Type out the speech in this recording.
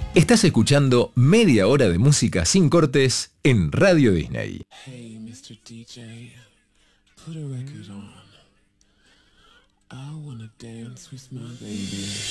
Estás escuchando media hora de música sin cortes en Radio Disney. Hey, Mr. DJ, put a record on. I wanna dance with my baby.